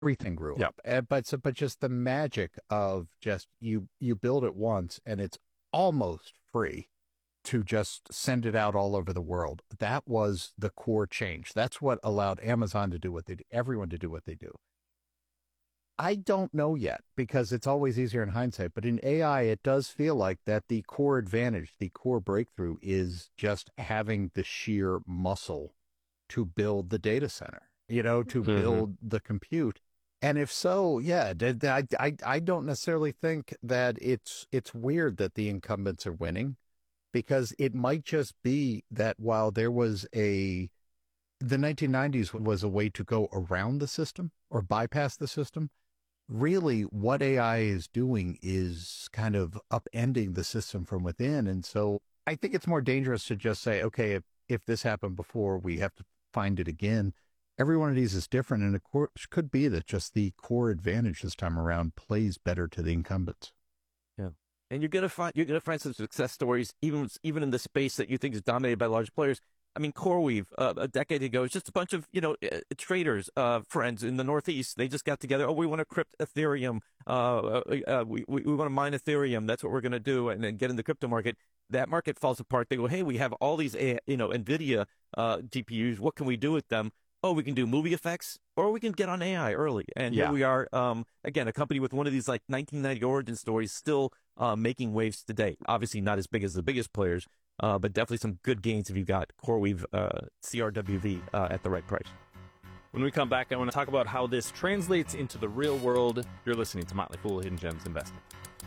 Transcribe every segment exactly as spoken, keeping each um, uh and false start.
everything grew Yeah. up. Uh, but so, but just the magic of just you you build it once and it's almost free to just send it out all over the world. That was the core change. That's what allowed Amazon to do what they do, everyone to do what they do. I don't know yet because it's always easier in hindsight, but in A I, it does feel like that the core advantage, the core breakthrough is just having the sheer muscle to build the data center, you know, to Mm-hmm. build the compute. And if so, yeah, I, I, I don't necessarily think that it's it's weird that the incumbents are winning because it might just be that while there was a the nineteen nineties was a way to go around the system or bypass the system. Really, what A I is doing is kind of upending the system from within. And so I think it's more dangerous to just say, okay, if, if this happened before, we have to find it again. Every one of these is different. And of course, could be that just the core advantage this time around plays better to the incumbents. Yeah. And you're gonna find you're gonna find some success stories, even even in the space that you think is dominated by large players. I mean, CoreWeave uh, a decade ago is just a bunch of you know uh, traders, uh, friends in the Northeast. They just got together. Oh, we want to crypt Ethereum. Uh, uh, uh, we we, we want to mine Ethereum. That's what we're gonna do, and then get in the crypto market. That market falls apart. They go, hey, we have all these you know NVIDIA uh, G P Us. What can we do with them? Oh, we can do movie effects, or we can get on A I early. And Yeah. here we are, um, again, a company with one of these like nineteen ninety origin stories, still uh, making waves today. Obviously, not as big as the biggest players. Uh, but definitely some good gains if you got CoreWeave uh, C R W V uh, at the right price. When we come back, I want to talk about how this translates into the real world. You're listening to Motley Fool Hidden Gems Investment.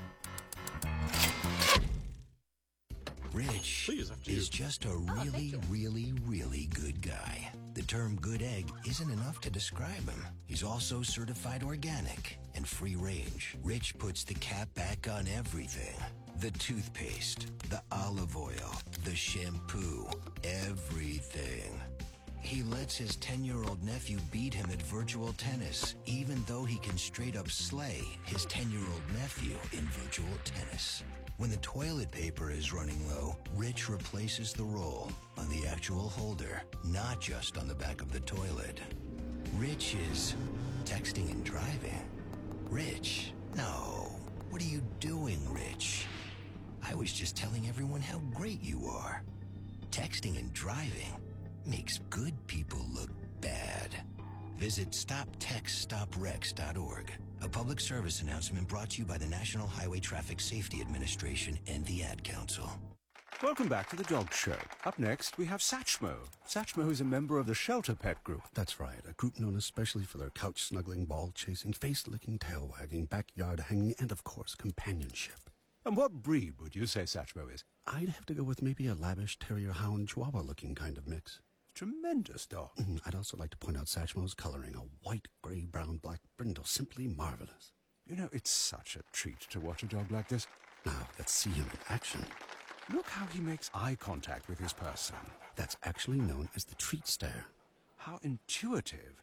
Rich is just a really, really, really good guy. The term good egg isn't enough to describe him. He's also certified organic and free range. Rich puts the cap back on everything. The toothpaste, the olive oil, the shampoo, everything. He lets his ten-year-old nephew beat him at virtual tennis, even though he can straight up slay his ten-year-old nephew in virtual tennis. When the toilet paper is running low, Rich replaces the roll on the actual holder, not just on the back of the toilet. Rich is texting and driving. Rich, no. What are you doing, Rich? I was just telling everyone how great you are. Texting and driving makes good people look bad. Visit stop text stop wrecks dot org. A public service announcement brought to you by the National Highway Traffic Safety Administration and the Ad Council. Welcome back to the Dog Show. Up next, we have Satchmo. Satchmo is a member of the Shelter Pet Group. That's right, a group known especially for their couch-snuggling, ball-chasing, face-licking, tail-wagging, backyard-hanging, and, of course, companionship. And what breed would you say Satchmo is? I'd have to go with maybe a lavish terrier-hound chihuahua-looking kind of mix. Tremendous dog. Mm, I'd also like to point out Satchmo's coloring, a white, gray, brown, black brindle, simply marvelous. You know, it's such a treat to watch a dog like this. Now, let's see him in action. Look how he makes eye contact with his person. That's actually known as the treat stare. How intuitive.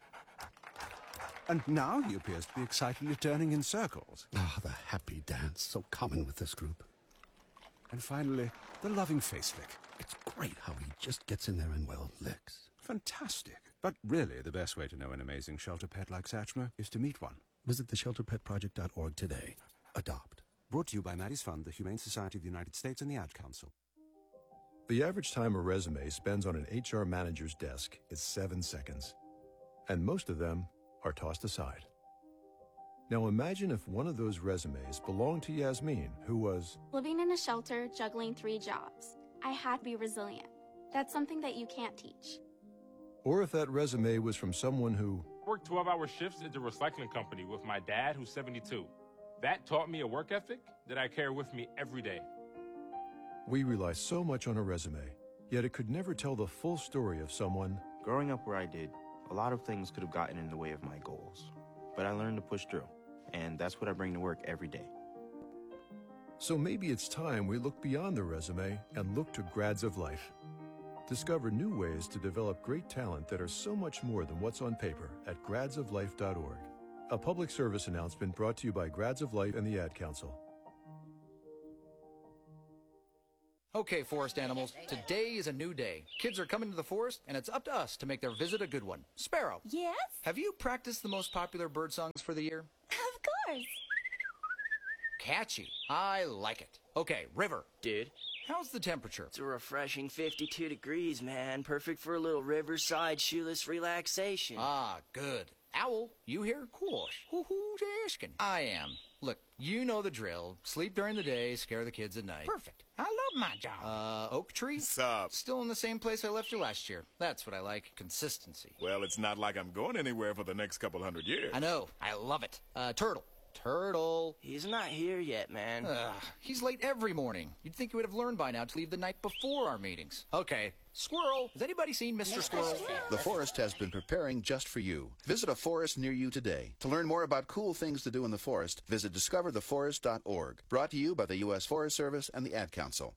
And now he appears to be excitedly turning in circles. Ah, the happy dance, so common with this group. And finally, the loving face lick. It's great how he just gets in there and, well, licks. Fantastic. But really, the best way to know an amazing shelter pet like Satchmo is to meet one. Visit the shelter pet project dot org today. Adopt. Brought to you by Maddie's Fund, the Humane Society of the United States, and the Ad Council. The average time a resume spends on an H R manager's desk is seven seconds. And most of them are tossed aside. Now imagine if one of those resumes belonged to Yasmin, who was living in a shelter, juggling three jobs. I had to be resilient. That's something that you can't teach. or if that resume was from someone who worked twelve-hour shifts at the recycling company with my dad, who's seventy-two. That taught me a work ethic that I carry with me every day. we rely so much on a resume, yet it could never tell the full story of someone. Growing up where I did, a lot of things could have gotten in the way of my goals. But I learned to push through, and that's what I bring to work every day. So maybe it's time we look beyond the resume and look to Grads of Life. Discover new ways to develop great talent that are so much more than what's on paper at grads of life dot org. A public service announcement brought to you by Grads of Life and the Ad Council. Okay, forest animals, today is a new day. Kids are coming to the forest, and it's up to us to make their visit a good one. Sparrow. Yes? Have you practiced the most popular bird songs for the year? Of course. Catchy. I like it. Okay, River. Dude. How's the temperature? It's a refreshing fifty-two degrees, man. Perfect for a little riverside shoeless relaxation. Ah, good. Owl, you here? Course. Who, who's asking? I am. Look, you know the drill. Sleep during the day, scare the kids at night. Perfect. I love my job. Uh, Oak Tree? Sup? Still in the same place I left you last year. That's what I like. Consistency. Well, it's not like I'm going anywhere for the next couple hundred years. I know. I love it. Uh, Turtle. Turtle. He's not here yet, man. Ugh, he's late every morning. You'd think he would have learned by now to leave the night before our meetings. Okay. Squirrel. Has anybody seen Mister Squirrel? The forest has been preparing just for you. Visit a forest near you today. To learn more about cool things to do in the forest, visit discover the forest dot org. Brought to you by the U S Forest Service and the Ad Council.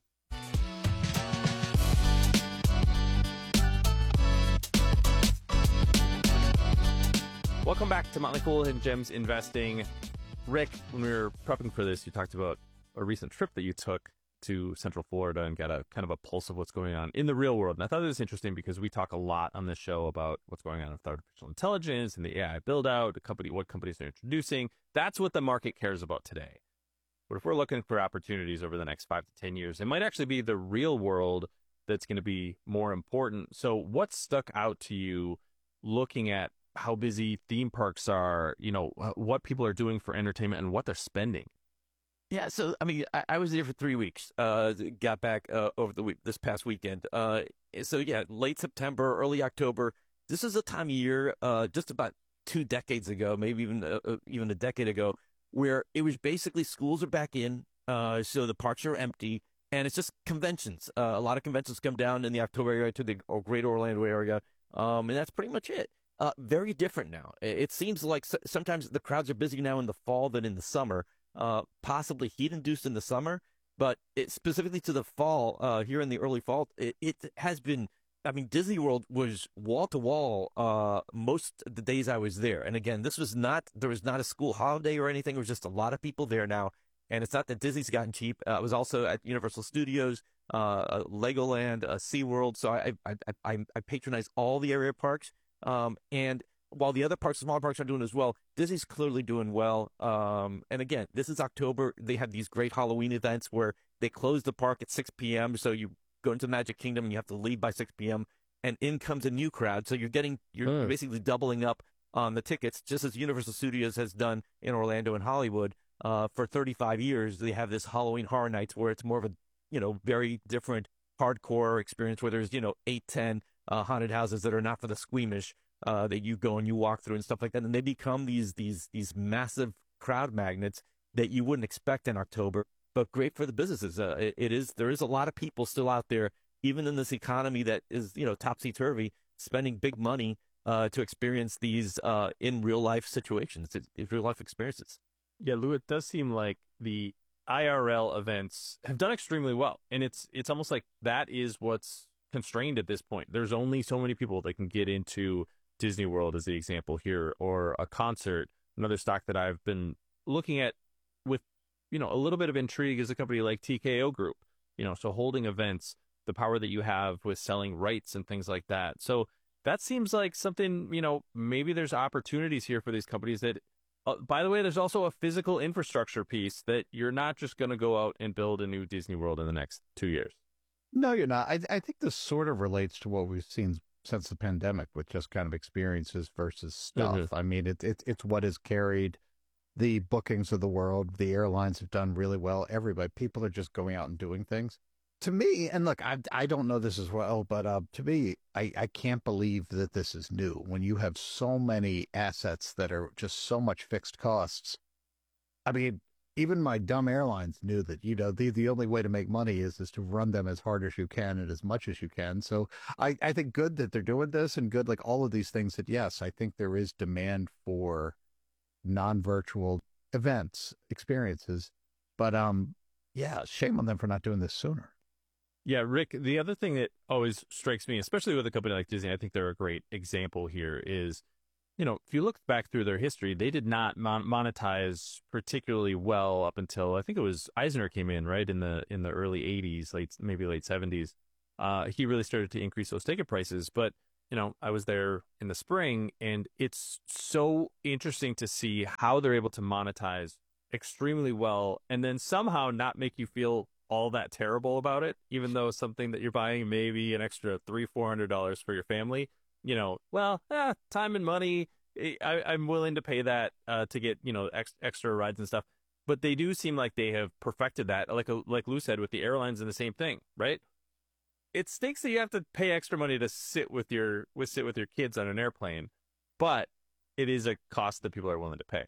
Welcome back to Motley Fool Hidden Gems Investing. Rick, when we were prepping for this, you talked about a recent trip that you took to Central Florida and got a kind of a pulse of what's going on in the real world. And I thought it was interesting because we talk a lot on this show about what's going on with artificial intelligence and the A I build out, the company, what companies they're introducing. That's what the market cares about today. But if we're looking for opportunities over the next five to ten years, it might actually be the real world that's going to be more important. So what stuck out to you looking at how busy theme parks are, you know, what people are doing for entertainment and what they're spending? Yeah, so, I mean, I, I was there for three weeks, uh, got back uh, over the week, this past weekend. Uh, so, yeah, late September, early October. This is a time of year, uh, just about two decades ago, maybe even uh, even a decade ago, where it was basically schools are back in, uh, so the parks are empty, and it's just conventions. Uh, a lot of conventions come down in the October area to the greater Orlando area, um, and that's pretty much it. Uh, very different now. It seems like sometimes the crowds are busier now in the fall than in the summer, uh, possibly heat-induced in the summer, but it, specifically to the fall, uh, here in the early fall, it, it has been, I mean, Disney World was wall-to-wall uh, most of the days I was there. And again, this was not, there was not a school holiday or anything. It was just a lot of people there now. And it's not that Disney's gotten cheap. Uh, I was also at Universal Studios, uh, Legoland, uh, SeaWorld. So I, I, I, I patronize all the area parks. Um, and while the other parks, the smaller parks are doing as well, Disney's clearly doing well. Um, and again, this is October. They have these great Halloween events where they close the park at six p.m. So you go into Magic Kingdom and you have to leave by six p.m. and in comes a new crowd. So you're getting, you're mm. basically doubling up on the tickets, just as Universal Studios has done in Orlando and Hollywood. Uh, for thirty-five years, they have this Halloween Horror Nights where it's more of a, you know, very different hardcore experience where there's, you know, eight, ten uh, haunted houses that are not for the squeamish, uh, that you go and you walk through and stuff like that. And they become these, these, these massive crowd magnets that you wouldn't expect in October, but great for the businesses. Uh, it, it is, there is a lot of people still out there, even in this economy that is, you know, topsy-turvy, spending big money, uh, to experience these, uh, in real life situations, in real life experiences. Yeah, Lou, it does seem like the I R L events have done extremely well. And it's it's almost like that is what's constrained at this point. There's only so many people that can get into Disney World, as the example here, or a concert. Another stock that I've been looking at with, you know, a little bit of intrigue is a company like T K O Group. You know, so holding events, the power that you have with selling rights and things like that. So that seems like something, you know, maybe there's opportunities here for these companies that, Uh, by the way, there's also a physical infrastructure piece that you're not just going to go out and build a new Disney World in the next two years. No, you're not. I, I think this sort of relates to what we've seen since the pandemic with just kind of experiences versus stuff. Mm-hmm. I mean, it, it, it's what has carried the bookings of the world. The airlines have done really well. Everybody, people are just going out and doing things. To me, and look, I, I don't know this as well, but uh, to me, I, I can't believe that this is new. When you have so many assets that are just so much fixed costs. I mean, even my dumb airlines knew that, you know, the, the only way to make money is, is to run them as hard as you can and as much as you can. So I, I think good that they're doing this, and good, like all of these things, that yes, I think there is demand for non-virtual events, experiences. But um, yeah, shame on them for not doing this sooner. Yeah, Rick, the other thing that always strikes me, especially with a company like Disney, I think they're a great example here, is you know, if you look back through their history, they did not mon- monetize particularly well up until I think it was Eisner came in right in the in the early eighties, late maybe late seventies. Uh, he really started to increase those ticket prices. But you know, I was there in the spring, and it's so interesting to see how they're able to monetize extremely well, and then somehow not make you feel all that terrible about it, even though something that you're buying maybe an extra three, four hundred dollars for your family. You know, well, eh, time and money, I, I'm willing to pay that uh, to get, you know, ex- extra rides and stuff. But they do seem like they have perfected that. Like a, like Lou said, with the airlines and the same thing, right? It stinks that you have to pay extra money to sit with your with sit with your kids on an airplane, but it is a cost that people are willing to pay.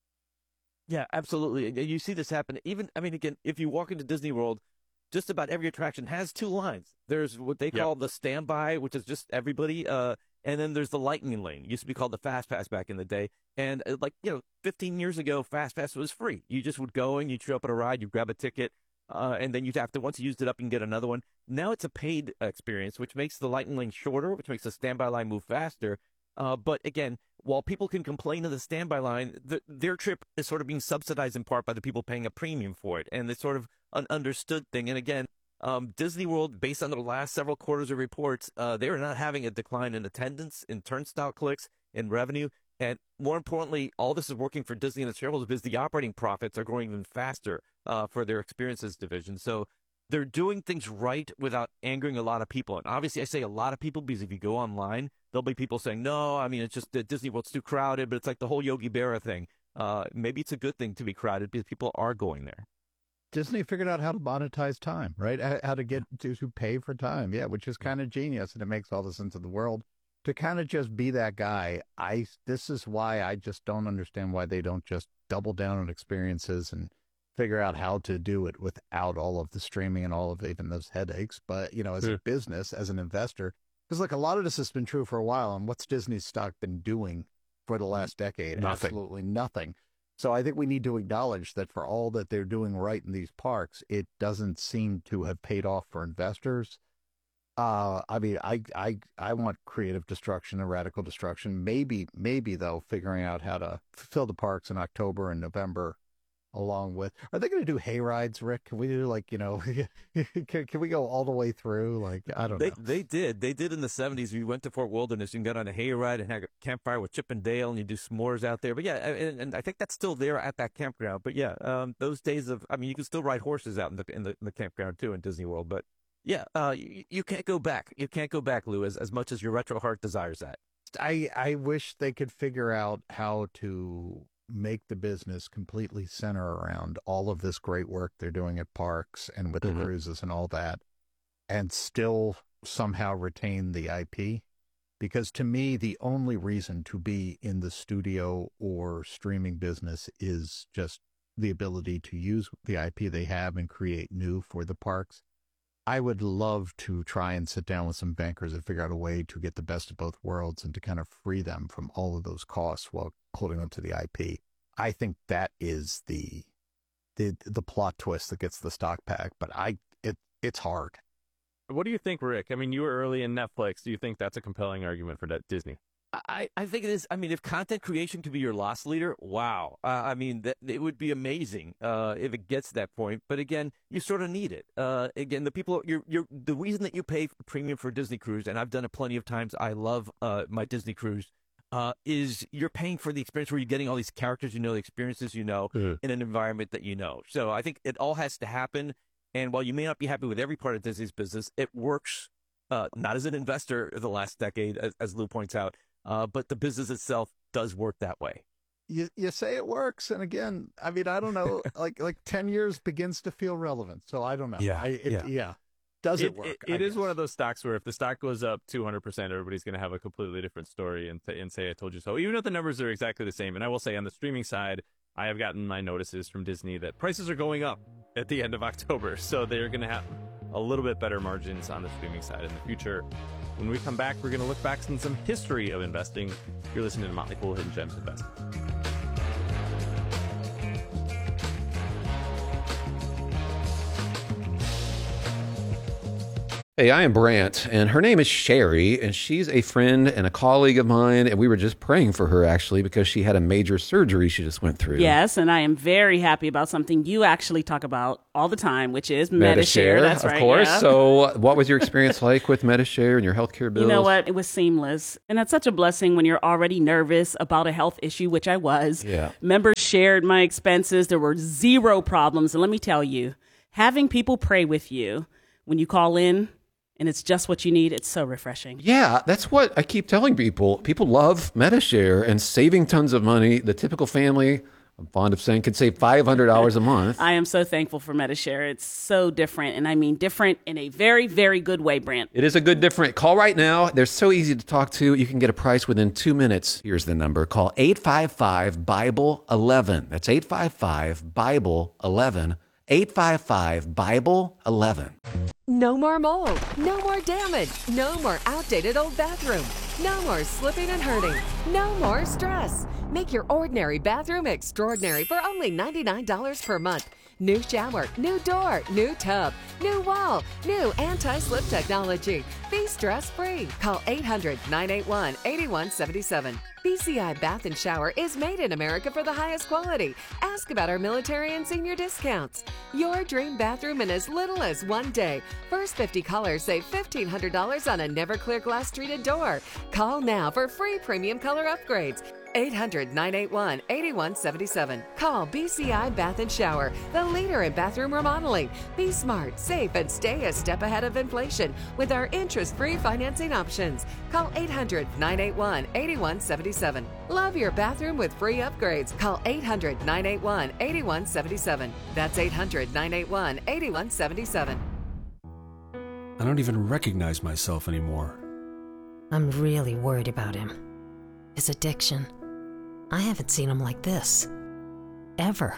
Yeah, absolutely. And you see this happen. Even, I mean, again, if you walk into Disney World, just about every attraction has two lines. There's what they call yep. the standby, which is just everybody. Uh, and then there's the lightning lane. It used to be called the Fast Pass back in the day. And uh, like, you know, fifteen years ago, Fast Pass was free. You just would go and you'd show up at a ride, you grab a ticket, uh, and then you'd have to, once you used it up, you can get another one. Now it's a paid experience, which makes the lightning lane shorter, which makes the standby line move faster. Uh, but again, while people can complain of the standby line, the, their trip is sort of being subsidized in part by the people paying a premium for it. And it's sort of an understood thing. And again, um, Disney World, based on the last several quarters of reports, uh, they are not having a decline in attendance, in turnstile clicks, in revenue. And more importantly, all this is working for Disney and its shareholders because the operating profits are growing even faster uh, for their experiences division. So they're doing things right without angering a lot of people. And obviously, I say a lot of people because if you go online, there'll be people saying, no, I mean, it's just that Disney World's too crowded, but it's like the whole Yogi Berra thing. Uh, maybe it's a good thing to be crowded because people are going there. Disney figured out how to monetize time, right? How to get to, to pay for time. Yeah, which is kind of genius, and it makes all the sense in the world. To kind of just be that guy, I this is why I just don't understand why they don't just double down on experiences and figure out how to do it without all of the streaming and all of even those headaches. But, you know, as yeah. a business, as an investor, because look, a lot of this has been true for a while. And what's Disney's stock been doing for the last decade? Nothing. Absolutely nothing. So I think we need to acknowledge that for all that they're doing right in these parks, it doesn't seem to have paid off for investors. Uh, I mean, I, I, I want creative destruction and radical destruction. Maybe, maybe though, figuring out how to fill the parks in October and November. Along with, are they going to do hay rides, Rick? Can we do like, you know, can, can we go all the way through? Like, I don't they, know. They did. They did in the seventies. We went to Fort Wilderness and got on a hay ride and had a campfire with Chip and Dale and you do s'mores out there. But yeah, and, and I think that's still there at that campground. But yeah, um, those days of, I mean, you can still ride horses out in the in the, in the campground too in Disney World. But yeah, uh, you, you can't go back. You can't go back, Lou, as, as much as your retro heart desires that. I, I wish they could figure out how to make the business completely center around all of this great work they're doing at parks and with mm-hmm. the cruises and all that, and still somehow retain the I P. Because to me, the only reason to be in the studio or streaming business is just the ability to use the I P they have and create new for the parks. I would love to try and sit down with some bankers and figure out a way to get the best of both worlds and to kind of free them from all of those costs while holding on to the I P. I think that is the the the plot twist that gets the stock pack, but I it it's hard. What do you think, Rick? I mean, you were early in Netflix. Do you think that's a compelling argument for Disney? I, I think it is. I mean, if content creation could be your loss leader, wow. Uh, I mean, that, it would be amazing uh, if it gets to that point. But again, you sort of need it. Uh, again, the people, you're, you're, the reason that you pay for premium for Disney Cruise, and I've done it plenty of times. I love uh, my Disney Cruise. Uh, is you're paying for the experience where you're getting all these characters you know, the experiences you know, mm. in an environment that you know. So I think it all has to happen. And while you may not be happy with every part of Disney's business, it works uh, not as an investor the last decade, as, as Lou points out, uh, but the business itself does work that way. You you say it works, and again, I mean, I don't know, like like ten years begins to feel relevant. So I don't know. Yeah, I, it, yeah. yeah. Does it, it work? It, it is one of those stocks where if the stock goes up two hundred percent, everybody's going to have a completely different story and, th- and say, I told you so, even if the numbers are exactly the same. And I will say on the streaming side, I have gotten my notices from Disney that prices are going up at the end of October. So they're going to have a little bit better margins on the streaming side in the future. When we come back, we're going to look back on some history of investing. You're listening to Motley Fool Hidden Gems Investing. Hey, I am Brant, and her name is Sherry, and she's a friend and a colleague of mine, and we were just praying for her, actually, because she had a major surgery she just went through. Yes, and I am very happy about something you actually talk about all the time, which is Medi-Share. Medi-Share, That's of right, course. yeah. So what was your experience like with Medi-Share and your healthcare bills? You know what? It was seamless. And that's such a blessing when you're already nervous about a health issue, which I was. Yeah. Members shared my expenses. There were zero problems. And let me tell you, having people pray with you when you call in, and it's just what you need, it's so refreshing. Yeah, that's what I keep telling people. People love Medi-Share and saving tons of money. The typical family, I'm fond of saying, could save five hundred dollars a month. I am so thankful for Medi-Share. It's so different, and I mean different in a very, very good way, Brant. It is a good different. Call right now. They're so easy to talk to. You can get a price within two minutes. Here's the number. Call eight five five, Bible eleven. That's eight five five, Bible eleven. eight five five, Bible eleven. No more mold, no more damage, no more outdated old bathroom, no more slipping and hurting, no more stress. Make your ordinary bathroom extraordinary for only ninety-nine dollars per month. New shower, new door, new tub, new wall, new anti-slip technology. Be stress-free. Call eight hundred, nine eight one, eight one seven seven. B C I Bath and Shower is made in America for the highest quality. Ask about our military and senior discounts. Your dream bathroom in as little as one day. First fifty callers save fifteen hundred dollars on a Never-Clear glass treated door. Call now for free premium color upgrades. eight hundred, nine eight one, eight one seven seven. Call B C I Bath and Shower, the leader in bathroom remodeling. Be smart, safe, and stay a step ahead of inflation with our interest-free financing options. Call eight hundred, nine eight one, eight one seven seven. Love your bathroom with free upgrades. Call eight hundred, nine eight one, eight one seven seven. That's eight hundred, nine eight one, eight one seven seven. I don't even recognize myself anymore. I'm really worried about him. His addiction. I haven't seen him like this. Ever.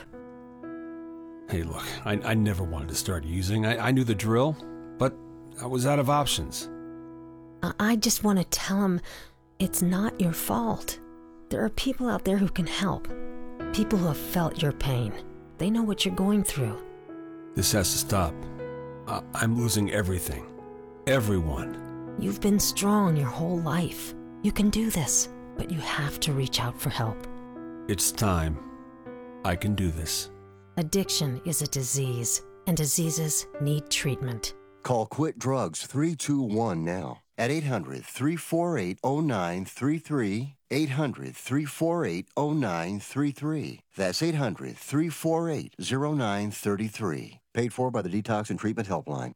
Hey, look, I, I never wanted to start using. I, I knew the drill, but I was out of options. I, I just want to tell him it's not your fault. There are people out there who can help. People who have felt your pain. They know what you're going through. This has to stop. I, I'm losing everything. Everyone. You've been strong your whole life. You can do this, but you have to reach out for help. It's time. I can do this. Addiction is a disease, and diseases need treatment. Call Quit Drugs three two one now at eight hundred, three four eight, oh nine three three, eight hundred, three four eight, oh nine three three. That's eight hundred, three four eight, oh nine three three. Paid for by the Detox and Treatment Helpline.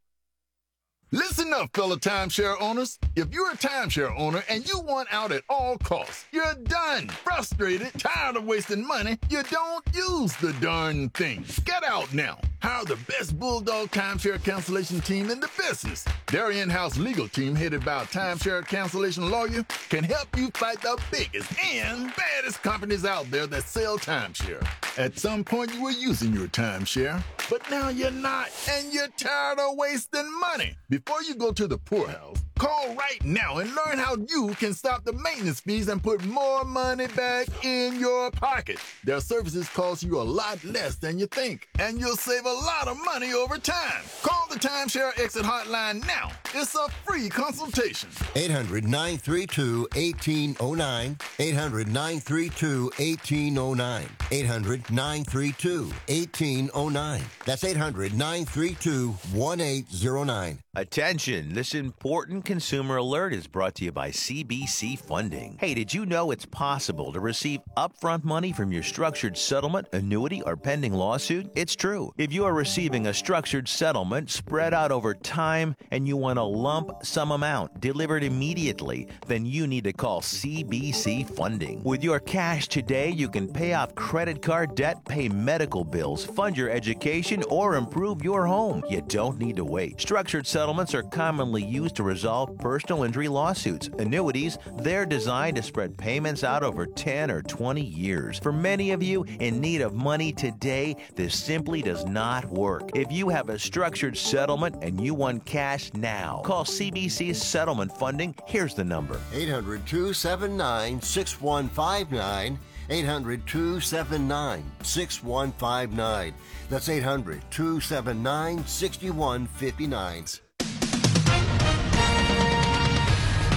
Listen up, fellow timeshare owners. If you're a timeshare owner and you want out at all costs, you're done, frustrated, tired of wasting money, you don't use the darn thing. Get out now. Hire the best Bulldog timeshare cancellation team in the business. Their in-house legal team, headed by a timeshare cancellation lawyer, can help you fight the biggest and baddest companies out there that sell timeshare. At some point, you were using your timeshare, but now you're not, and you're tired of wasting money. Before you go to the poorhouse, call right now and learn how you can stop the maintenance fees and put more money back in your pocket. Their services cost you a lot less than you think, and you'll save a lot of money over time. Call the Timeshare Exit Hotline now. It's a free consultation. eight hundred, nine three two, one eight oh nine. eight hundred, nine three two, one eight oh nine. eight hundred, nine three two, one eight oh nine. That's eight hundred, nine three two, one eight oh nine. Attention, this important consumer alert is brought to you by C B C Funding. Hey, did you know it's possible to receive upfront money from your structured settlement, annuity, or pending lawsuit? It's true. If you are receiving a structured settlement spread out over time and you want a lump sum amount delivered immediately, then you need to call C B C Funding. With your cash today, you can pay off credit card debt, pay medical bills, fund your education, or improve your home. You don't need to wait. Structured settlements are commonly used to resolve personal injury lawsuits. Annuities, they're designed to spread payments out over ten or twenty years. For many of you in need of money today, this simply does not work. If you have a structured settlement and you want cash now, call C B C Settlement Funding. Here's the number. eight hundred, two seven nine, six one five nine. eight hundred, two seven nine, six one five nine. That's eight hundred, two seven nine, six one five nine.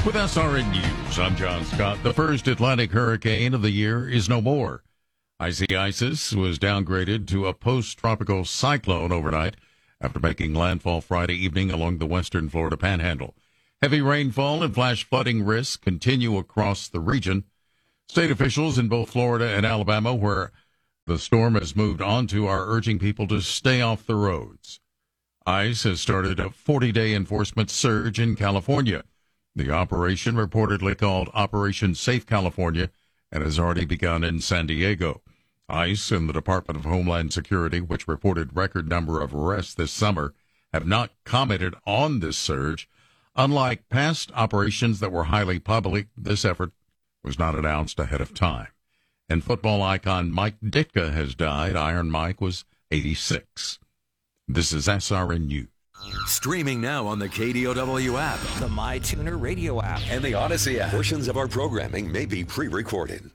With S R N News, I'm John Scott. The first Atlantic hurricane of the year is no more. Icy Isis was downgraded to a post-tropical cyclone overnight after making landfall Friday evening along the western Florida panhandle. Heavy rainfall and flash flooding risks continue across the region. State officials in both Florida and Alabama, where the storm has moved onto, are urging people to stay off the roads. ICE has started a forty-day enforcement surge in California. The operation, reportedly called Operation Safe California, and has already begun in San Diego. ICE and the Department of Homeland Security, which reported record number of arrests this summer, have not commented on this surge. Unlike past operations that were highly public, this effort was not announced ahead of time. And football icon Mike Ditka has died. Iron Mike was eighty-six. This is S R N News. Streaming now on the K D O W app, the MyTuner radio app, and the Odyssey app. Portions of our programming may be pre-recorded.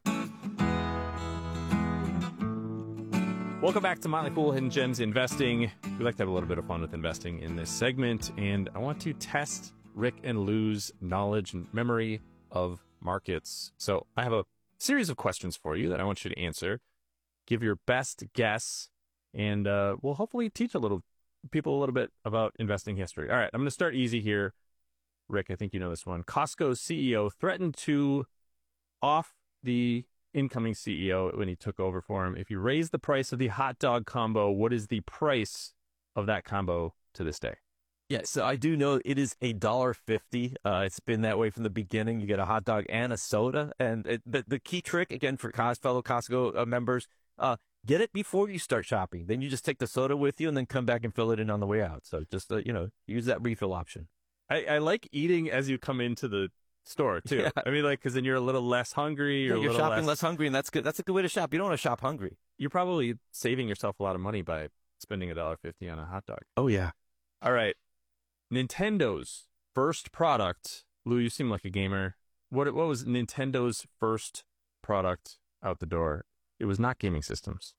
Welcome back to Motley Fool Hidden Gems Investing. We like to have a little bit of fun with investing in this segment, and I want to test Rick and Lou's knowledge and memory of markets. So I have a series of questions for you that I want you to answer. Give your best guess, and uh, we'll hopefully teach a little people a little bit about investing history. All right, I'm going to start easy here. Rick, I think you know this one. Costco's C E O threatened to off the incoming C E O when he took over for him. If you raise the price of the hot dog combo, what is the price of that combo to this day? Yeah, so I do know it is a dollar fifty. Uh, it's been that way from the beginning. You get a hot dog and a soda, and it, the the key trick again for Cos, fellow Costco uh, members, uh, get it before you start shopping. Then you just take the soda with you, and then come back and fill it in on the way out. So just uh, you know, use that refill option. I, I like eating as you come into the store too. Yeah. I mean, like because then you're a little less hungry. You're, Yeah, you're a little shopping less... less hungry, and that's good. That's a good way to shop. You don't want to shop hungry. You're probably saving yourself a lot of money by spending a dollar fifty on a hot dog. Oh yeah. All right. Nintendo's first product. Lou, you seem like a gamer. What what was Nintendo's first product out the door? It was not gaming systems.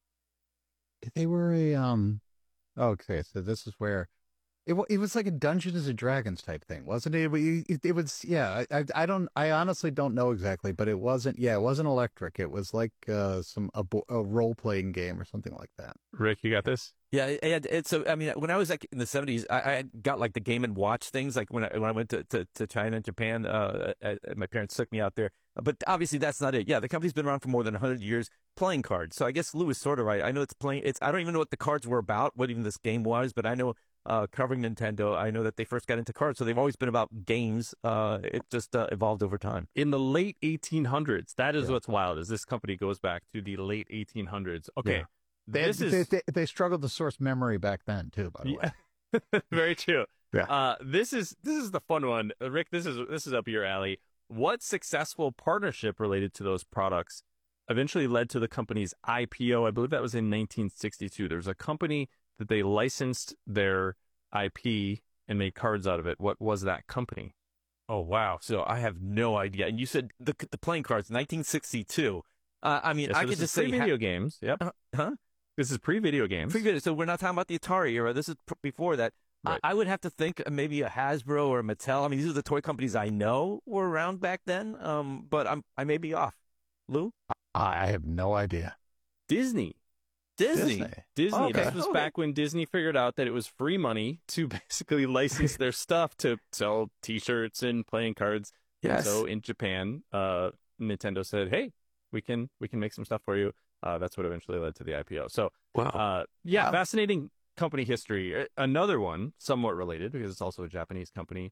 They were a um. Okay, so this is where it wa- it was like a Dungeons and Dragons type thing, wasn't it? It, it, it was yeah. I, I I don't I honestly don't know exactly, but it wasn't. Yeah, it wasn't electric. It was like uh some a, bo- a role playing game or something like that. Rick, you got this? Yeah, it, it, it's so. I mean, when I was like in the seventies, I, I got like the Game and Watch things. Like when I when I went to, to, to China and Japan, uh, uh, my parents took me out there. But obviously, that's not it. Yeah, the company's been around for more than a hundred years, playing cards. So I guess Lou is sort of right. I know it's playing. It's I don't even know what the cards were about, what even this game was. But I know, uh, covering Nintendo, I know that they first got into cards, so they've always been about games. Uh, it just uh, evolved over time. In the late eighteen hundreds, that is yeah. what's wild. Is this company goes back to the late eighteen hundreds? Okay. Yeah. They, this they, is... they, they struggled to source memory back then too. By the yeah. way, very true. Yeah. Uh, this is this is the fun one, uh, Rick. This is this is up your alley. What successful partnership related to those products eventually led to the company's I P O? I believe that was in nineteen sixty-two. There was a company that they licensed their I P and made cards out of it. What was that company? Oh wow! So I have no idea. And you said the the playing cards, nineteen sixty-two. Uh, I mean, yeah, so I could just say video ha- games. Yep. Uh, huh? This is pre-video games. Pre-video. So we're not talking about the Atari era. This is pr- before that. Right. I, I would have to think maybe a Hasbro or a Mattel. I mean, these are the toy companies I know were around back then. Um, but I'm I may be off. Lou? I have no idea. Disney. Disney. Disney. Disney. Oh, okay. This was okay. back when Disney figured out that it was free money to basically license their stuff to sell T-shirts and playing cards. Yes. So in Japan, uh, Nintendo said, "Hey, we can we can make some stuff for you." Uh, that's what eventually led to the I P O. So, wow. Uh, yeah, wow. fascinating company history. Another one, somewhat related because it's also a Japanese company.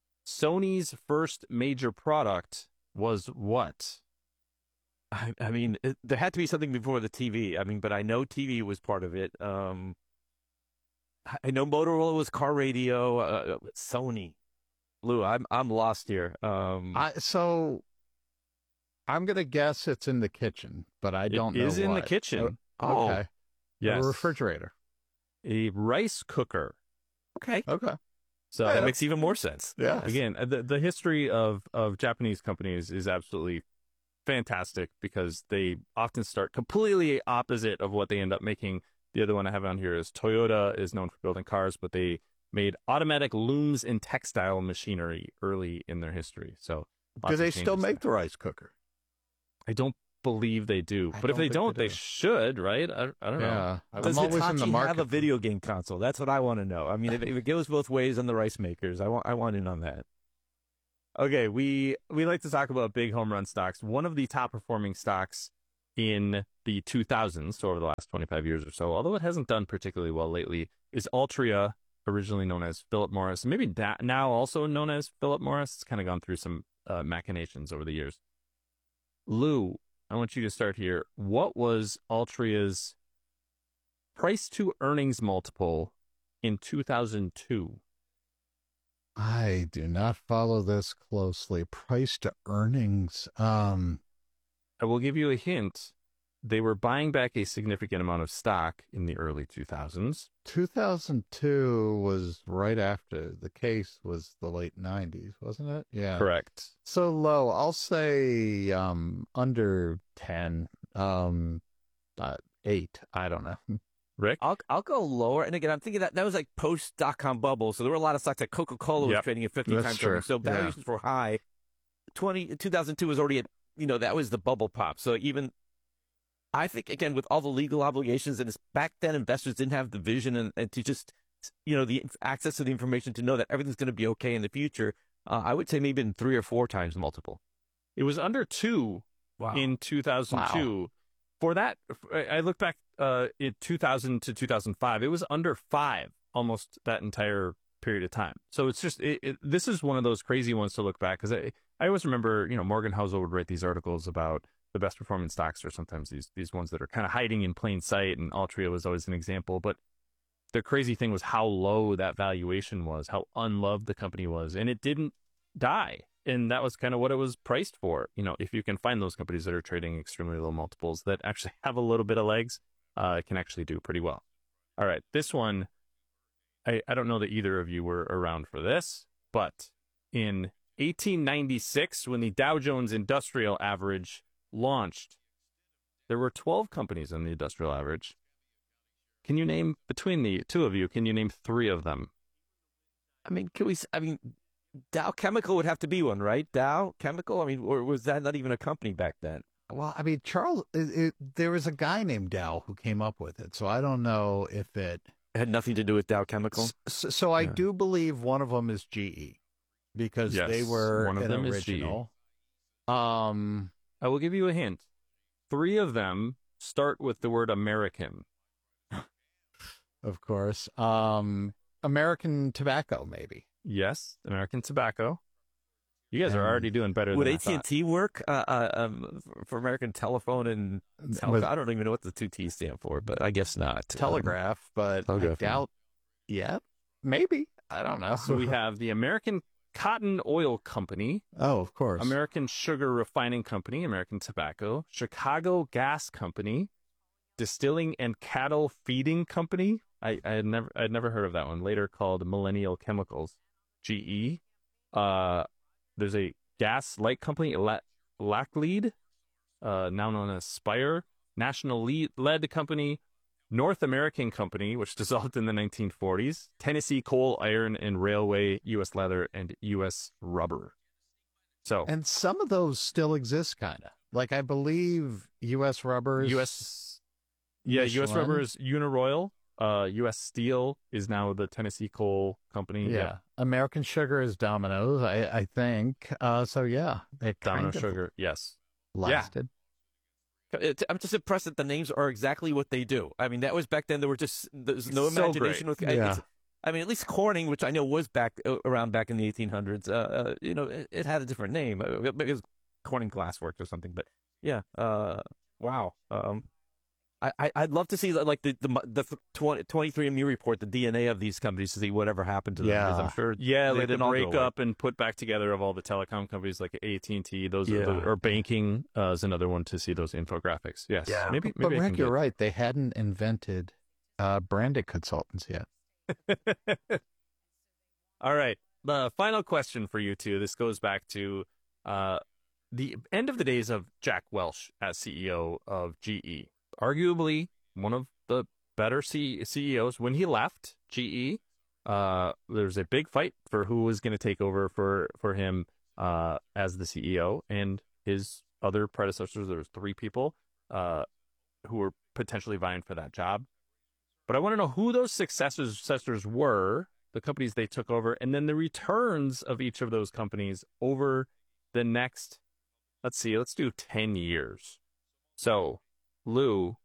Sony's first major product was what? I, I mean, it, there had to be something before the T V. I mean, but I know T V was part of it. Um, I know Motorola was car radio. Uh, Sony, Lou, I'm I'm lost here. Um, I, so I'm gonna guess it's in the kitchen, but I don't it know. It is in what. the kitchen. Oh, okay. Yes. A refrigerator. A rice cooker. Okay. Okay. So that makes even more sense. Yeah. Again, the the history of of Japanese companies is absolutely fantastic because they often start completely opposite of what they end up making. The other one I have on here is Toyota is known for building cars, but they made automatic looms and textile machinery early in their history. So, do they still make the rice cooker? I don't believe they do, I but if don't they think don't, they they, do. should, right? I, I don't Yeah. know. Does I'm always in the Hitachi market have a for- video game console? That's what I want to know. I mean, if, if it goes both ways on the rice makers, I want I want in on that. Okay, we we like to talk about big home run stocks. One of the top performing stocks in the two thousands, so over the last twenty-five years or so, although it hasn't done particularly well lately, is Altria, originally known as Philip Morris, maybe da- now also known as Philip Morris. It's kind of gone through some uh, machinations over the years. Lou, I want you to start here. What was Altria's price to earnings multiple in two thousand two? I do not follow this closely. Price to earnings. Um, I will give you a hint. They were buying back a significant amount of stock in the early two thousands. two thousand two was right after the case was the late nineties, wasn't it? Yeah. Correct. So low. I'll say um, under ten, um, uh, eight. I don't know. Rick? I'll I'll go lower. And again, I'm thinking that that was like post dot com bubble, so there were a lot of stocks like Coca-Cola was Yep. trading at fifty That's times true. earnings, so Yeah. valuations were high. twenty, two thousand two was already at, you know, that was the bubble pop. So even I think again with all the legal obligations, and it's, back then investors didn't have the vision and, and to just you know the access to the information to know that everything's going to be okay in the future. Uh, I would say maybe in three or four times multiple. It was under two Wow. in two thousand two. Wow. For that, I look back uh, in two thousand to two thousand five. It was under five almost that entire period of time. So it's just it, it, this is one of those crazy ones to look back because I, I always remember, you know, Morgan Housel would write these articles about the best performing stocks, or sometimes these these ones that are kind of hiding in plain sight. And Altria was always an example. But the crazy thing was how low that valuation was, how unloved the company was, and it didn't die. And that was kind of what it was priced for. You know, if you can find those companies that are trading extremely low multiples that actually have a little bit of legs, uh, it can actually do pretty well. All right, this one, I, I don't know that either of you were around for this, but in eighteen ninety-six, when the Dow Jones Industrial Average launched, there were twelve companies on the industrial average. Can you name, between the two of you, can you name three of them? I mean, can we? s- I mean, Dow Chemical would have to be one, right? Dow Chemical. I mean, or was that not even a company back then? Well, I mean, Charles, it, it, there was a guy named Dow who came up with it, so I don't know if it, It had nothing to do with Dow Chemical. So, so I Yeah. do believe one of them is G E because Yes, they were one of an them is G E. original. Um, I will give you a hint. Three of them start with the word American. of course. Um, American Tobacco, maybe. Yes, American Tobacco. You guys are And already doing better Would than I A T and thought. T work uh, uh, um, for, for American Telephone and Telco? With- I don't even know what the two T's stand for, but I guess not. Telegraph, but Telegraph, I doubt. Yeah, maybe. I don't know. So we have the American Cotton Oil Company, oh, of course. American Sugar Refining Company, American Tobacco, Chicago Gas Company, Distilling and Cattle Feeding Company. I, I had never I'd never heard of that one. Later called Millennial Chemicals, G E. Uh, there's a gas light company, La- Lacklead, uh, now known as Spire, National Lead, Lead Company, North American Company, which dissolved in the nineteen forties, Tennessee Coal, Iron and Railway, U S Leather, and U S Rubber. So And some of those still exist, kind of. Like, I believe U S Rubbers. U S Yeah, U S Michelin. Rubber is Uniroyal. Uh, U S Steel is now the Tennessee Coal Company. Yeah. American Sugar is Domino's, I, I think. Uh, so, yeah. They Domino kind of Sugar. Yes. lasted. It, I'm just impressed that the names are exactly what they do. I mean, that was back then. There were just there's no So imagination great. with. I- Yeah. it's- I mean, at least Corning, which I know was back uh, around back in the eighteen hundreds. Uh, uh, you know, it, it had a different name. Uh, It was Corning Glassworks or something. But yeah, uh, wow. Um, I, I I'd love to see like the the the twenty-three and me report, the D N A of these companies to see whatever happened to them. Because Yeah. I'm sure. Yeah, they like the didn't all go away. breakup and put back together of all the telecom companies like A T and T. Those are the, Yeah. or banking uh, is another one to see those infographics. Yes, Yeah. maybe. But, maybe I Rick, can you're get- right. They hadn't invented uh, branded consultants yet. All right. The final question for you two. This goes back to uh, the end of the days of Jack Welch as C E O of G E. Arguably one of the better C- CEOs when he left G E. uh, there was a big fight for who was going to take over for for him uh, as the C E O, and his other predecessors. There was three people uh, who were potentially vying for that job. But I want to know who those successors, successors were, the companies they took over, and then the returns of each of those companies over the next, let's see, let's do ten years. So, Lou.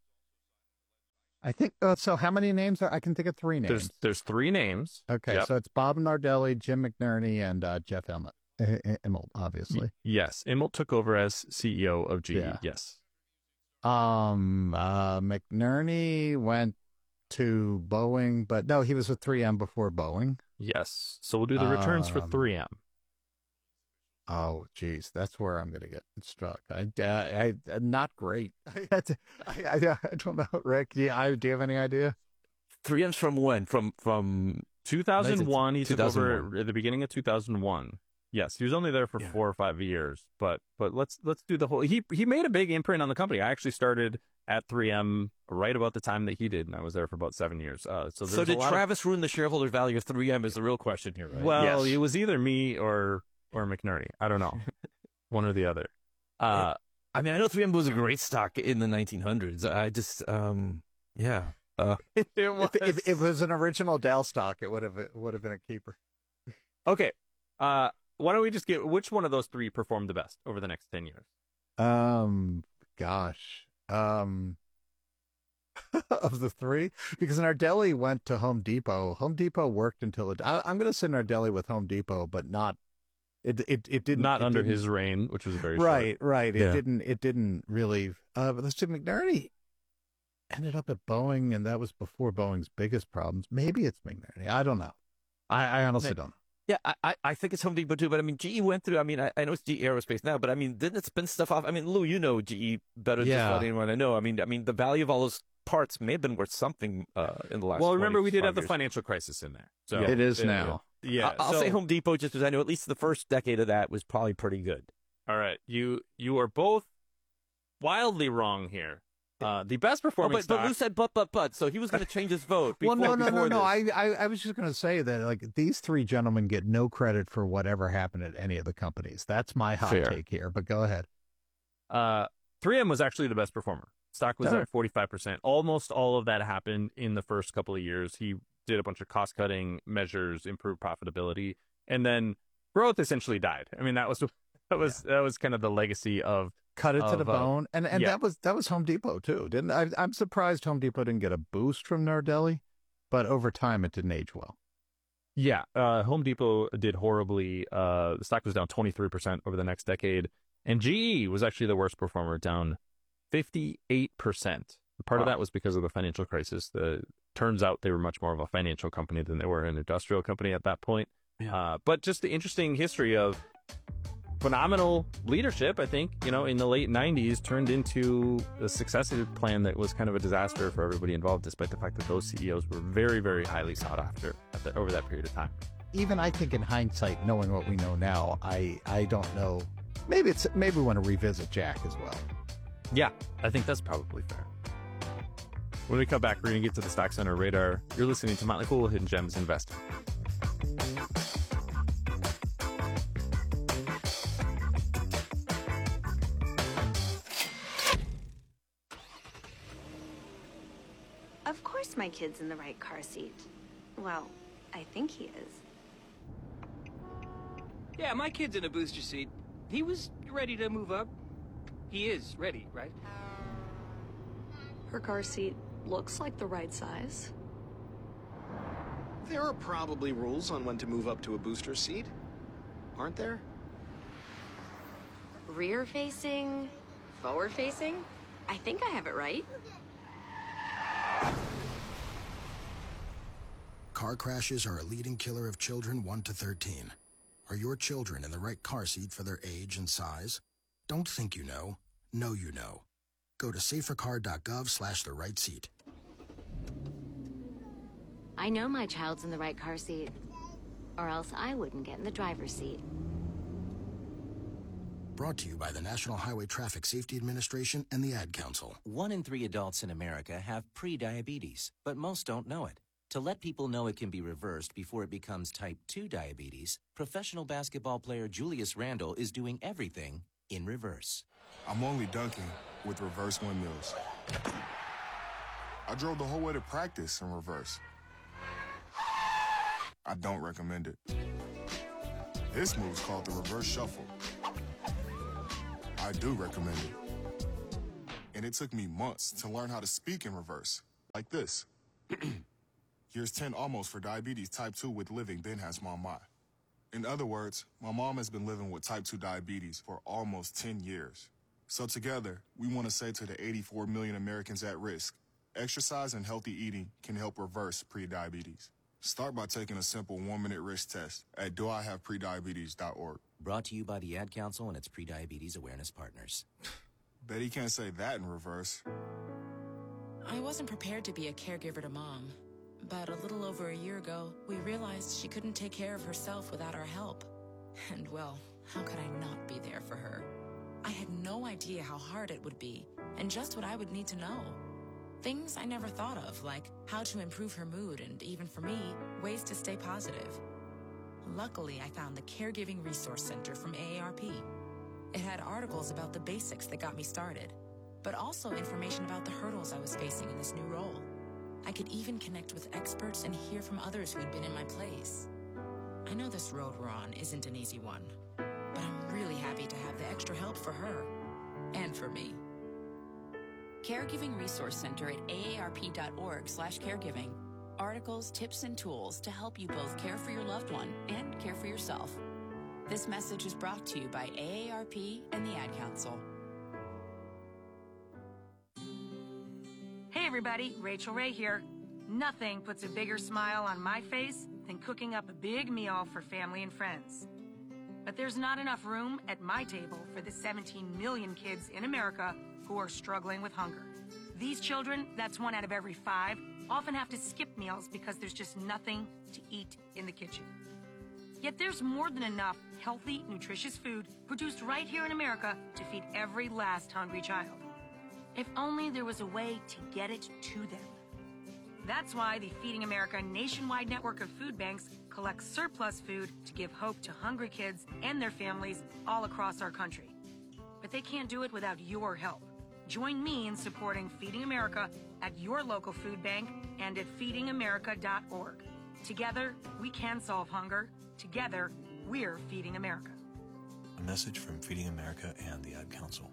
I think, uh, so how many names are, I can think of three names. There's there's three names. Okay, Yep. so it's Bob Nardelli, Jim McNerney, and uh, Jeff Immelt, Immelt, obviously. Y- yes, Immelt took over as C E O of G E. Yeah. Yes. Um, uh, McNerney went to Boeing, but no, he was with three M before Boeing. Yes. So we'll do the returns for Um, three M. Oh, geez, that's where I'm going to get struck. I, I, I, not great. I, I, I don't know, Rick. Do you, I, do you have any idea? three M's from when? From from two thousand one, he took two thousand one. over at the beginning of two thousand one. Yes, he was only there for Yeah. four or five years, but but let's let's do the whole. He he made a big imprint on the company. I actually started at three M right about the time that he did, and I was there for about seven years. Uh, so So there's a did lot of- Travis ruin the shareholder value of three M? Is the real question here, right? Well, Yes. it was either me or or McNerney. I don't know, one or the other. Uh, I mean, I know three M was a great stock in the nineteen hundreds. I just, um, yeah. Uh, it was. If, if it was an original Dell stock, it would have it would have been a keeper. Okay. Uh, why don't we just get which one of those three performed the best over the next ten years? Um, gosh, um, of the three, because Nardelli went to Home Depot. Home Depot worked until it. I, I'm going to say Nardelli with Home Depot, but not. It it it didn't Not it under didn't- his reign, which was very right, short. right. It Yeah. didn't it didn't really. Uh, but let's see, McNerney ended up at Boeing, and that was before Boeing's biggest problems. Maybe it's McNerney. I don't know. I, I honestly May- don't know. Yeah, I, I- I think it's Home Depot too, but I mean, G E went through, I mean, I, I know it's G E Aerospace now, but I mean, didn't it spin stuff off? I mean, Lou, you know G E better than just Yeah. about anyone I know. I mean, I mean, the value of all those parts may have been worth something uh, in the last Well, remember, we did twenty-five have the years. financial crisis in there. So It is now. Yeah. I- I'll so- say Home Depot just because I know at least the first decade of that was probably pretty good. All right, you you are both wildly wrong here. Uh, the best Oh, performing but, but stock. Lou said but, but, but, so he was going to change his vote. Well, Before, no, no, no, before no. this. I, I, I was just going to say that like these three gentlemen get no credit for whatever happened at any of the companies. That's my hot Fair. take here. But go ahead. Uh, three M was actually the best performer. Stock was Sure. at forty-five percent. Almost all of that happened in the first couple of years. He did a bunch of cost-cutting measures, improved profitability, and then growth essentially died. I mean, that was that was that was kind of the legacy of Cut it to of, the uh, bone, and and yeah. that was that was Home Depot too, didn't I? I'm surprised Home Depot didn't get a boost from Nardelli, but over time it didn't age well. Yeah, uh, Home Depot did horribly. Uh, the stock was down twenty-three percent over the next decade, and G E was actually the worst performer, down fifty-eight percent. Part of Wow. that was because of the financial crisis. The turns out they were much more of a financial company than they were an industrial company at that point. Uh, but just the interesting history of phenomenal leadership, I think, you know, in the late nineties turned into a succession plan that was kind of a disaster for everybody involved, despite the fact that those C E Os were very, very highly sought after at the, over that period of time. Even I think in hindsight, knowing what we know now, I I don't know. Maybe it's maybe we want to revisit Jack as well. Yeah, I think that's probably fair. When we come back, we're going to get to the Stock Center radar. You're listening to Motley Fool Hidden Gems Investing. Of course my kid's in the right car seat. Well, I think he is. Yeah, my kid's in a booster seat. He was ready to move up. He is ready, right? Her car seat looks like the right size. There are probably rules on when to move up to a booster seat, aren't there? Rear facing, forward facing? I think I have it right. Car crashes are a leading killer of children one to thirteen. Are your children in the right car seat for their age and size? Don't think you know. Know you know. Go to safercar.gov slash the right seat. I know my child's in the right car seat, or else I wouldn't get in the driver's seat. Brought to you by the National Highway Traffic Safety Administration and the Ad Council. One in three adults in America have prediabetes, but most don't know it. To let people know it can be reversed before it becomes type two diabetes, professional basketball player Julius Randle is doing everything in reverse. I'm only dunking with reverse windmills. I drove the whole way to practice in reverse. I don't recommend it. This move's called the reverse shuffle. I do recommend it. And it took me months to learn how to speak in reverse, like this. Here's ten almost for diabetes type two with living Ben has mom my. In other words, my mom has been living with type two diabetes for almost ten years. So together, we want to say to the eighty-four million Americans at risk, exercise and healthy eating can help reverse prediabetes. Start by taking a simple one-minute risk test at do I have prediabetes dot org. Brought to you by the Ad Council and its prediabetes awareness partners. Bet he can't say that in reverse. I wasn't prepared to be a caregiver to Mom. But a little over a year ago, we realized she couldn't take care of herself without our help. And well, how could I not be there for her? I had no idea how hard it would be, and just what I would need to know. Things I never thought of, like how to improve her mood, and even for me, ways to stay positive. Luckily, I found the Caregiving Resource Center from A A R P. It had articles about the basics that got me started, but also information about the hurdles I was facing in this new role. I could even connect with experts and hear from others who had been in my place. I know this road we're on isn't an easy one, but I'm really happy to have the extra help for her and for me. Caregiving Resource Center at A A R P dot org slash caregiving. Articles, tips, and tools to help you both care for your loved one and care for yourself. This message is brought to you by A A R P and the Ad Council. Hey everybody, Rachel Ray here. Nothing puts a bigger smile on my face than cooking up a big meal for family and friends. But there's not enough room at my table for the seventeen million kids in America who are struggling with hunger. These children, that's one out of every five, often have to skip meals because there's just nothing to eat in the kitchen. Yet there's more than enough healthy, nutritious food produced right here in America to feed every last hungry child. If only there was a way to get it to them. That's why the Feeding America nationwide network of food banks collects surplus food to give hope to hungry kids and their families all across our country. But they can't do it without your help. Join me in supporting Feeding America at your local food bank and at feeding america dot org. Together, we can solve hunger. Together, we're Feeding America. A message from Feeding America and the Ad Council.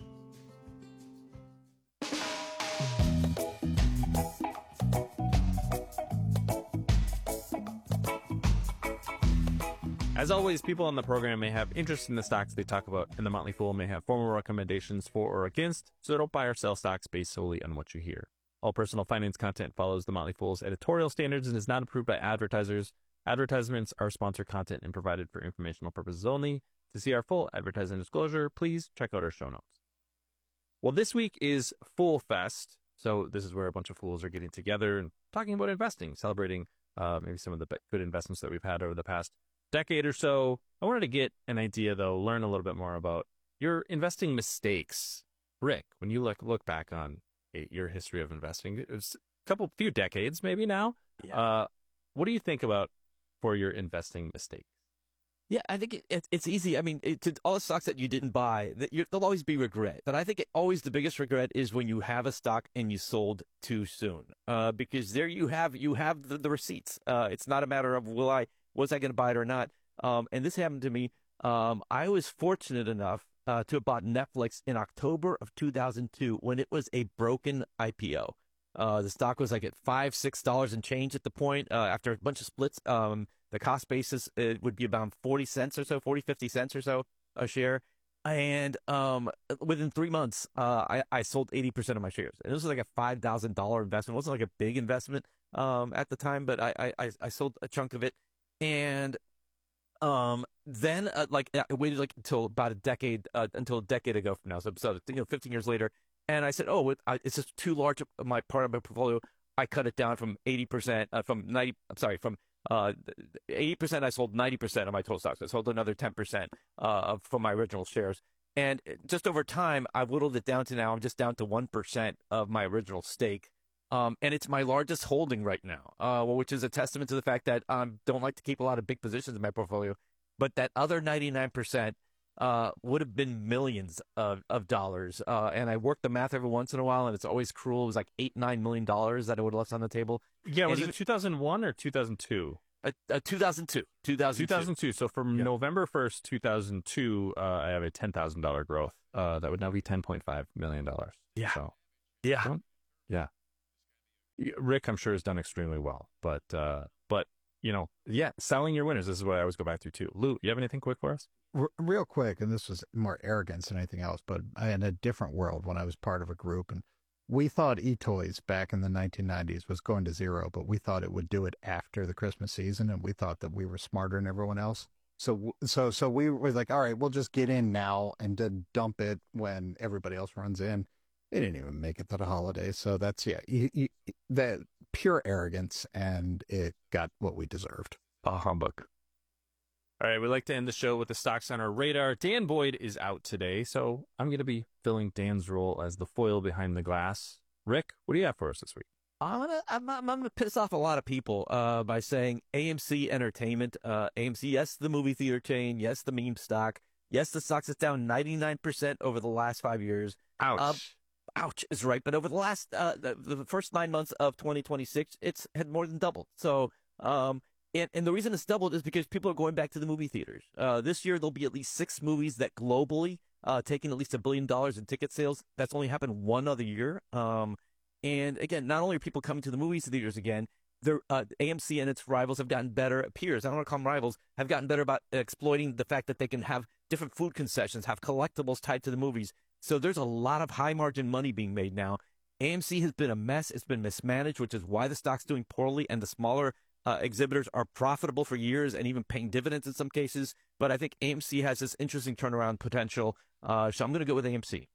As always, people on the program may have interest in the stocks they talk about, and the Motley Fool may have formal recommendations for or against, so don't buy or sell stocks based solely on what you hear. All personal finance content follows the Motley Fool's editorial standards and is not approved by advertisers. Advertisements are sponsored content and provided for informational purposes only. To see our full advertising disclosure, please check out our show notes. Well, this week is Fool Fest, so this is where a bunch of fools are getting together and talking about investing, celebrating uh, maybe some of the good investments that we've had over the past decade or so. I wanted to get an idea, though, learn a little bit more about your investing mistakes. Rick, when you look look back on a, your history of investing, it was a couple, few decades maybe now. Yeah. Uh, what do you think about for your investing mistakes? Yeah, I think it, it, it's easy. I mean, it, to, all the stocks that you didn't buy, that you, there'll always be regret. But I think it, always the biggest regret is when you have a stock and you sold too soon, uh, because there you have you have the, the receipts. Uh, it's not a matter of will I was I going to buy it or not. Um, and this happened to me. Um, I was fortunate enough uh, to have bought Netflix in October of two thousand two when it was a broken I P O. Uh, the stock was like at five, six dollars and change at the point. Uh, after a bunch of splits, um, the cost basis it would be about forty cents or so, forty, fifty cents or so a share. And um, within three months, uh, I, I sold eighty percent of my shares. And this was like a five thousand dollars investment. It wasn't like a big investment um, at the time, but I, I, I sold a chunk of it. And um, then, uh, like, I waited like until about a decade, uh, until a decade ago from now. So, so you know, fifteen years later. And I said, oh, it, I, it's just too large of my part of my portfolio. I cut it down from eighty percent, uh, from ninety, I'm sorry, from uh, eighty percent, I sold ninety percent of my total stocks. I sold another ten percent uh, from my original shares. And just over time, I've whittled it down to now, I'm just down to one percent of my original stake. Um, and it's my largest holding right now, uh, well, which is a testament to the fact that I um, don't like to keep a lot of big positions in my portfolio. But that other ninety-nine percent uh, would have been millions of, of dollars. Uh, and I work the math every once in a while, and it's always cruel. It was like eight, nine million dollars that I would have left on the table. Yeah, was and it two thousand one or two thousand two? Uh, uh, two thousand two. two thousand two. two thousand two. So from yeah. November first, two thousand two, uh, I have a ten thousand dollars growth. Uh, that would now be ten point five million dollars. Yeah. So, yeah. Yeah. Rick, I'm sure, has done extremely well. But, uh, but you know, yeah, selling your winners. This is what I always go back to, too. Lou, you have anything quick for us? R- real quick, and this was more arrogance than anything else, but in a different world when I was part of a group, and we thought eToys back in the nineteen nineties was going to zero, but we thought it would do it after the Christmas season, and we thought that we were smarter than everyone else. So, so, so we were like, all right, we'll just get in now and then dump it when everybody else runs in. They didn't even make it to the holidays. So that's, yeah, you, you, that pure arrogance, and it got what we deserved. A humbug. All right, we'd like to end the show with the Stocks on our radar. Dan Boyd is out today, so I'm going to be filling Dan's role as the foil behind the glass. Rick, what do you have for us this week? I'm gonna, I'm, I'm gonna piss off a lot of people uh, by saying A M C Entertainment. Uh, A M C, yes, the movie theater chain. Yes, the meme stock. Yes, the stock is down ninety-nine percent over the last five years. Ouch. Uh, ouch is right. But over the last, uh, the, the first nine months of twenty twenty-six, it's had more than doubled. So, um, and, and the reason it's doubled is because people are going back to the movie theaters. Uh, this year, there'll be at least six movies that globally, uh, taking at least a billion dollars in ticket sales. That's only happened one other year. Um, And again, not only are people coming to the movie theaters again, their uh, A M C and its rivals have gotten better. Peers, I don't want to call them rivals, have gotten better about exploiting the fact that they can have different food concessions, have collectibles tied to the movies. So there's a lot of high margin money being made now. A M C has been a mess. It's been mismanaged, which is why the stock's doing poorly, and the smaller uh, exhibitors are profitable for years and even paying dividends in some cases. But I think A M C has this interesting turnaround potential. Uh, so I'm going to go with A M C.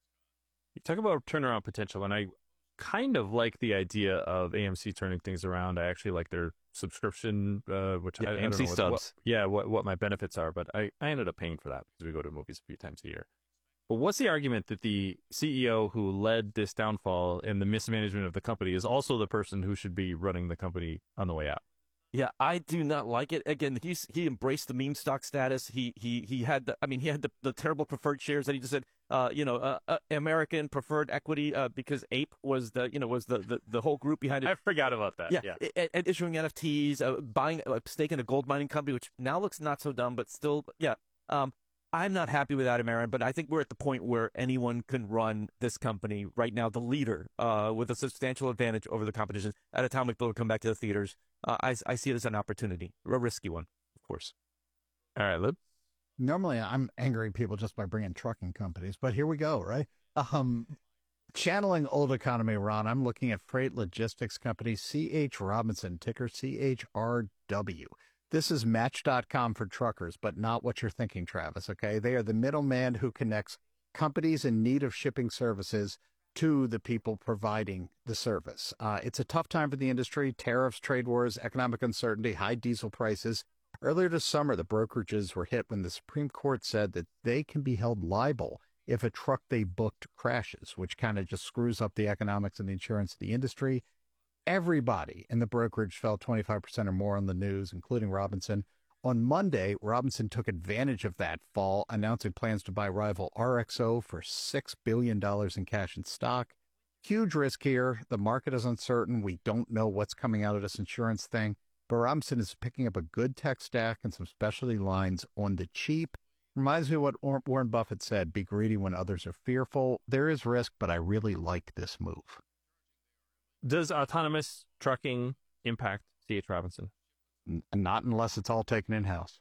You talk about turnaround potential, and I kind of like the idea of A M C turning things around. I actually like their subscription, uh, which yeah, I, I A M C don't know subs. What, what, yeah, what what my benefits are, but I, I ended up paying for that because we go to movies a few times a year. But what's the argument that the C E O who led this downfall and the mismanagement of the company is also the person who should be running the company on the way out? Yeah, I do not like it. Again, he's he embraced the meme stock status. He he he had the, I mean, he had the, the terrible preferred shares that he just said, uh, you know, uh, uh, American preferred equity, uh, because Ape was the, you know, was the, the, the whole group behind it. I forgot about that. Yeah, yeah. And, and issuing N F Ts, uh, buying a stake in a gold mining company, which now looks not so dumb, but still, yeah. Um, I'm not happy with Adam Aron, but I think we're at the point where anyone can run this company right now, the leader, uh, with a substantial advantage over the competition at a time when people will come back to the theaters. Uh, I, I see it as an opportunity, a risky one, of course. All right, Lib. Normally, I'm angering people just by bringing trucking companies, but here we go, right? Um, channeling old economy, Ron, I'm looking at freight logistics company C H Robinson, ticker C H R W. This is Match dot com for truckers, but not what you're thinking, Travis, okay? They are the middleman who connects companies in need of shipping services to the people providing the service. Uh, it's a tough time for the industry. Tariffs, trade wars, economic uncertainty, high diesel prices. Earlier this summer, the brokerages were hit when the Supreme Court said that they can be held liable if a truck they booked crashes, which kind of just screws up the economics and the insurance of the industry. Everybody in the brokerage fell twenty-five percent or more on the news, including Robinson. On Monday, Robinson took advantage of that fall, announcing plans to buy rival R X O for six billion dollars in cash and stock. Huge risk here. The market is uncertain. We don't know what's coming out of this insurance thing. But Robinson is picking up a good tech stack and some specialty lines on the cheap. Reminds me of what Warren Buffett said, be greedy when others are fearful. There is risk, but I really like this move. Does autonomous trucking impact C H Robinson? N- not unless it's all taken in-house.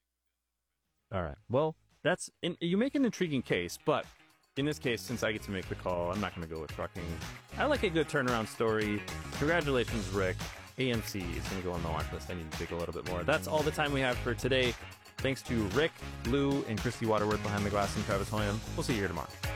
All right. Well, that's in, you make an intriguing case, but in this case, since I get to make the call, I'm not going to go with trucking. I like a good turnaround story. Congratulations, Rick. A M C is going to go on the watch list. I need to dig a little bit more. That's all the time we have for today. Thanks to Rick, Lou, and Christy Waterworth behind the glass and Travis Hoyam. We'll see you here tomorrow.